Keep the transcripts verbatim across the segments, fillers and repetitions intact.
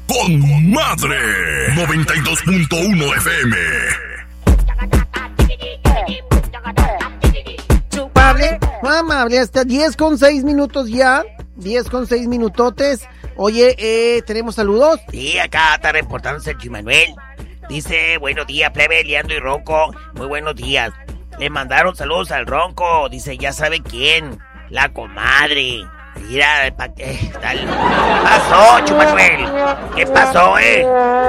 con madre. noventa y dos punto uno F M. Amable, amable, hasta diez con seis minutos ya. diez con seis minutotes. Oye, eh, ¿tenemos saludos? Sí, acá está reportándose el Chimanuel. Dice, buenos días, plebe, Leandro y Ronco. Muy buenos días. Le mandaron saludos al Ronco. Dice, ya sabe quién. La comadre. Mira, pa, eh, tal. ¿Qué pasó, Chimanuel? ¿Qué pasó, eh?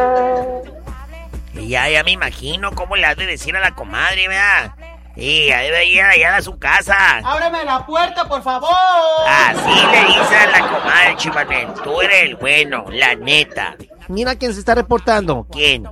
Y ya, ya me imagino cómo le has de decir a la comadre, ¿verdad? Sí, ya debe ir allá a su casa. ¡Ábreme la puerta, por favor! Así le dice a la comadre, Chimanuel. Tú eres el bueno, la neta. Mira quién se está reportando. ¿Quién?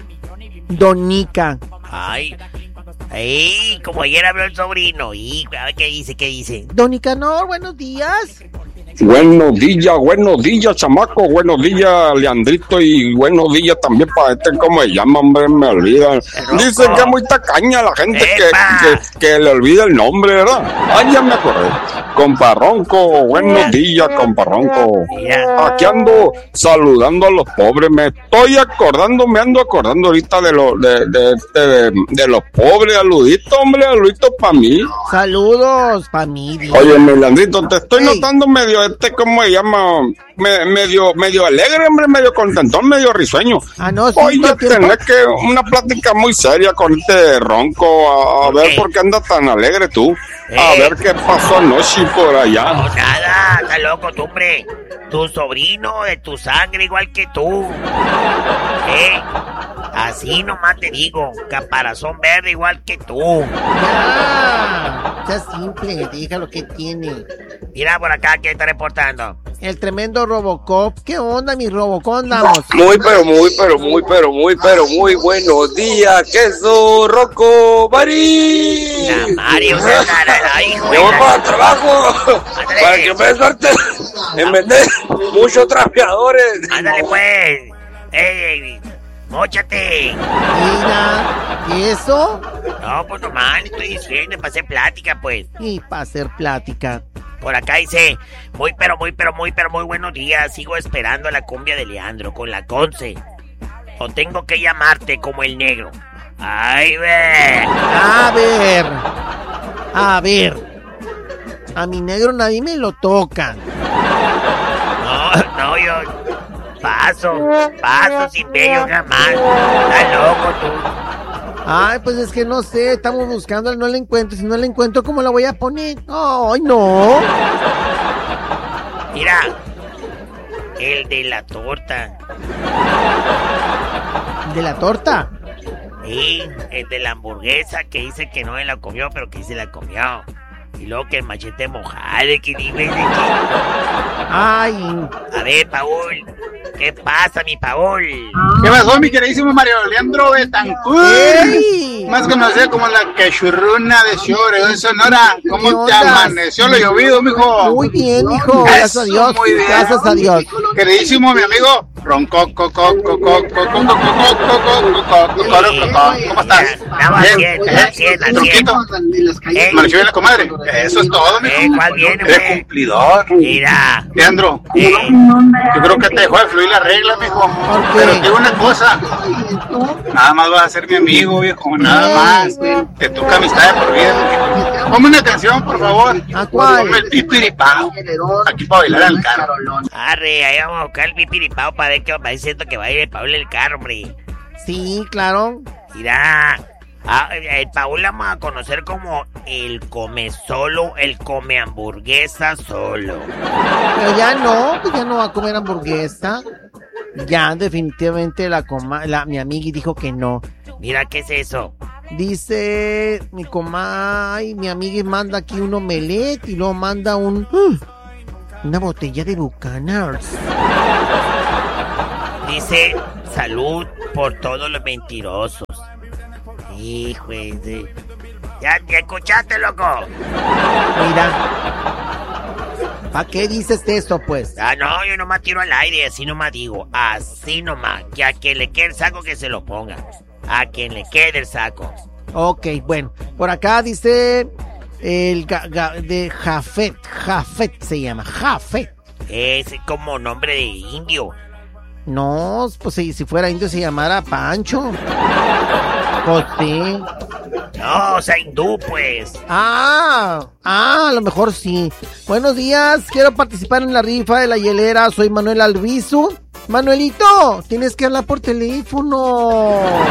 Donica. Ay, ay, como ayer habló el sobrino. Y a ver qué dice, qué dice. Don Nicanor, buenos días. Buenos días, buenos días, chamaco, buenos días, Leandrito, y buenos días también para este, ¿cómo se llama, hombre? Me olvidan. Dicen que es muy tacaña la gente que, que, que le olvida el nombre, ¿verdad? Ah, ya me acordé. Compa Ronco, buenos días, compa Ronco. Aquí ando saludando a los pobres, me estoy acordando, me ando acordando ahorita de los de, de, de, de, de los pobres, aludito, hombre, aludito para mí. Saludos, para mí. Oye, Leandrito, te estoy hey. notando medio este, ¿cómo se llama? Me, medio, medio alegre, hombre, medio contentón, medio risueño. Ah, no, sí, oye, tenés que una plática muy seria con este Ronco, a, a okay. ver por qué andas tan alegre tú. Eh. A ver qué pasó anoche por allá. No, nada, está loco tú, hombre. Tu sobrino de tu sangre igual que tú. ¿Eh? Así nomás te digo, caparazón verde igual que tú. Ya, ya simple, diga lo que tiene. Mira por acá, ¿quién está reportando? El tremendo Robocop. ¿Qué onda, mi Robocop? Andamos. Muy, pero muy, pero muy, pero muy, pero muy buenos días, queso, Rocco, Mari. La Mari, o sea, la, la, la, hijo. Me voy para el trabajo. Ándale. Para que me dé suerte en vender muchos trapeadores. Ándale, pues. Ey, ey. ¡Móchate! Mira, ¿y eso? No, pues nomás, le estoy diciendo, para hacer plática, pues. Y para hacer plática. Por acá dice, muy, pero, muy, pero, muy, pero, muy buenos días. Sigo esperando la cumbia de Leandro con la Conce. O tengo que llamarte como el negro. ¡Ay, ve! A ver. A ver. A mi negro nadie me lo toca. No, no, yo... Paso, paso sin bello jamás. Está loco tú. Ay, pues es que no sé, estamos buscando, no la encuentro. Si no la encuentro, ¿cómo la voy a poner? Ay, no. Mira, el de la torta. ¿De la torta? Sí, el de la hamburguesa que dice que no me la comió, pero que sí se la comió. Y luego que el machete mojado, que dime de qué. Ay. A ver, Paul, ¿qué pasa, mi Paul? ¿Qué pasó, mi queridísimo Mario Leandro Betancourt? ¡Ey! Más conocido como la cachurruna de Shore, de Sonora. ¿Cómo te amaneció lo llovido, mijo? Muy bien, mijo, gracias a Dios. Muy bien. Gracias a Dios. Queridísimo, mi amigo Ronco, coco, coco, coco, coco, coco, ¿cómo estás? Estamos bien, bien, Ronquito, amaneció bien la comadre. Eso es todo, mijo. Eh, ¿Cuál viene, eres cumplidor. Mira. Leandro, eh. yo creo que te dejó de fluir la regla, mijo. Pero te digo una cosa. Nada más vas a ser mi amigo, viejo. Nada más. Te toca amistad de por vida, mijo. Ponme una canción, por favor. ¿A cuál? Ponme el pipiripao. Aquí para bailar al carro. Arre, ahí vamos a buscar el pipiripao para ver qué va diciendo que va a ir el Paul el carro, hombre. Sí, claro. Mira. Ah, el Paul la vamos a conocer como el come solo, el come hamburguesa solo. Pero ya no, pues ya no va a comer hamburguesa. Ya, definitivamente la coma, la, mi amiga dijo que no. Mira, ¿qué es eso? Dice mi coma, ay, mi amiga manda aquí un omelette y luego manda un uh, una botella de Buchanan's. Dice, salud por todos los mentirosos. Hijo de... ¿Ya, ¿Ya escuchaste, loco? Mira. ¿Para qué dices esto, pues? Ah, no, yo nomás tiro al aire, así nomás digo. Así nomás. Que a quien le quede el saco que se lo ponga. A quien le quede el saco. Ok, bueno. Por acá dice... El ga, ga, de Jafet. Jafet se llama. Jafet. Es como nombre de indio. No, pues si, si fuera indio se llamara Pancho. Pues sí. No, o sea, hindú, pues. Ah, ah, a lo mejor sí. Buenos días, quiero participar en la rifa de la hielera. Soy Manuel Albizu. Manuelito, tienes que hablar por teléfono.